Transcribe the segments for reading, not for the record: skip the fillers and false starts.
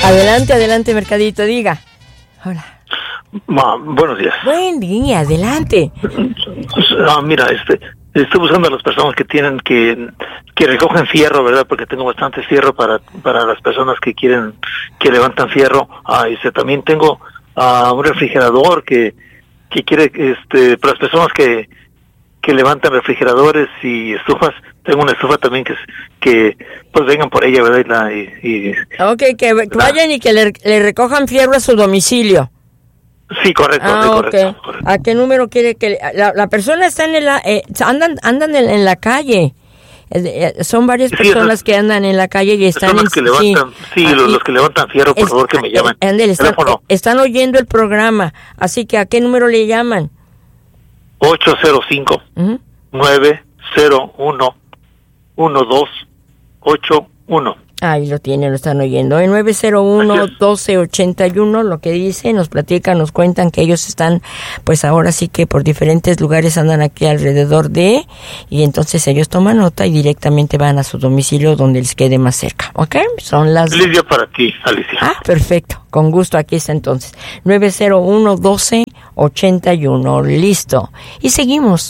Adelante, adelante, Mercadito, diga. Hola. Buenos días. Buen día, adelante. Mira, estoy buscando a las personas que tienen que recogen fierro, ¿verdad? Porque tengo bastante fierro para las personas que levantan fierro. También tengo un refrigerador que quiere, para las personas que levantan refrigeradores y estufas. Tengo una estufa también que pues vengan por ella, ¿verdad? Ok, que vayan y que le recojan fierro a su domicilio. Sí, correcto. Correcto. ¿A qué número quiere que la persona está andan en la calle? Son varias personas que andan en la calle y están los que levantan, los que levantan fierro, por favor, que me llamen. Están oyendo el programa, así que ¿a qué número le llaman? 805-901-1281. Ahí lo tienen, lo están oyendo. En 901-1281, lo que dice, nos platican, nos cuentan que ellos están, pues ahora sí que por diferentes lugares andan aquí alrededor y entonces ellos toman nota y directamente van a su domicilio donde les quede más cerca, ¿ok? Son las... Feliz día para ti, Alicia. Perfecto, con gusto, aquí está entonces. 901-1281, listo. Y seguimos,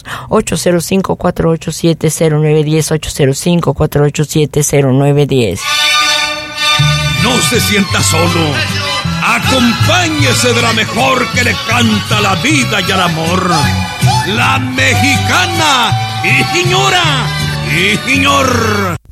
805-487-0910, 805-487-0910. No se sienta solo. Acompáñese de la mejor que le canta la vida y al amor. La mexicana. Y señora. Y señor.